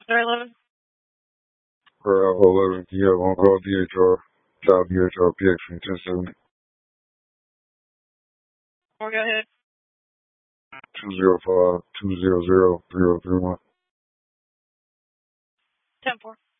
11. For Alpha 11, can you have on call DHR, child DHR PX from 1070 Or go ahead. 205 200 3031. 10-4.